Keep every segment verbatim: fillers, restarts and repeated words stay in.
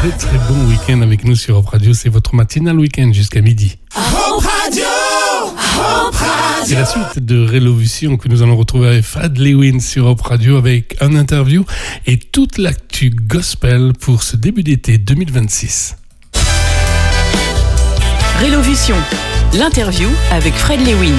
très très bon week-end avec nous sur Hope Radio. C'est votre matinal week-end jusqu'à midi. Hope Radio, Hope Radio. C'est la suite de Révolution que nous allons retrouver avec Fred Lewin sur Hope Radio avec un interview et toute l'actu gospel pour ce début d'été deux mille vingt-six. Révolution, l'interview avec Fred Lewin.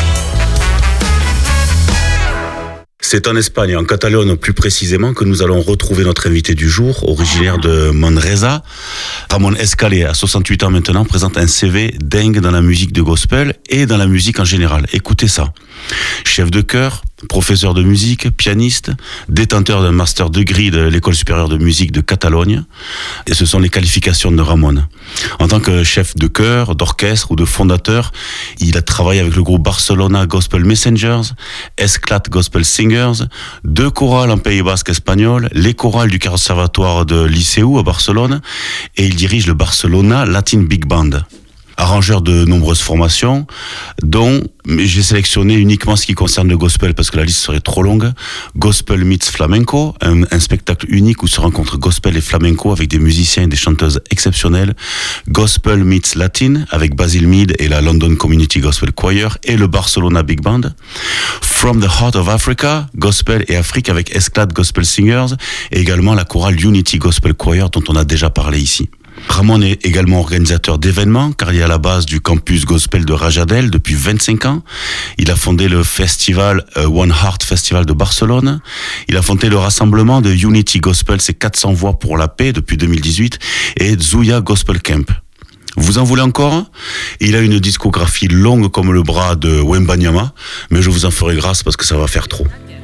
C'est en Espagne, en Catalogne plus précisément, que nous allons retrouver notre invité du jour, originaire de Manresa. Ramon Escalé, à soixante-huit ans maintenant, présente un C V dingue dans la musique de gospel et dans la musique en général. Écoutez ça. Chef de chœur, professeur de musique, pianiste, détenteur d'un master degree de l'École supérieure de musique de Catalogne. Et ce sont les qualifications de Ramon. En tant que chef de chœur, d'orchestre ou de fondateur, il a travaillé avec le groupe Barcelona Gospel Messengers, Esclat Gospel Singers, deux chorales en Pays Basque espagnol, les chorales du Conservatoire de Liceu à Barcelone, et il dirige le Barcelona Latin Big Band. Arrangeur de nombreuses formations, dont j'ai sélectionné uniquement ce qui concerne le gospel parce que la liste serait trop longue. Gospel Meets Flamenco, un, un spectacle unique où se rencontrent gospel et flamenco avec des musiciens et des chanteuses exceptionnelles. Gospel Meets Latin avec Basil Mead et la London Community Gospel Choir et le Barcelona Big Band. From the Heart of Africa, Gospel et Afrique avec Esclat Gospel Singers et également la chorale Unity Gospel Choir dont on a déjà parlé ici. Ramon est également organisateur d'événements car il est à la base du campus gospel de Rajadell depuis vingt-cinq ans. Il a fondé le festival uh, One Heart Festival de Barcelone. Il a fondé le rassemblement de Unity Gospel, c'est quatre cents voix pour la paix depuis deux mille dix-huit et Zuya Gospel Camp. Vous en voulez encore? Il a une discographie longue comme le bras de Wembanyama, mais je vous en ferai grâce parce que ça va faire trop.